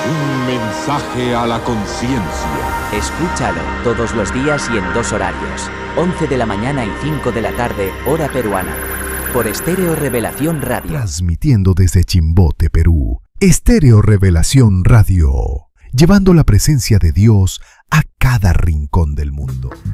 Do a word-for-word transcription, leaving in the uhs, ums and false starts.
Un mensaje a la conciencia. Escúchalo todos los días y en dos horarios, once de la mañana y cinco de la tarde, hora peruana, por Estéreo Revelación Radio. Transmitiendo desde Chimbote, Perú, Estéreo Revelación Radio, llevando la presencia de Dios a cada rincón del mundo.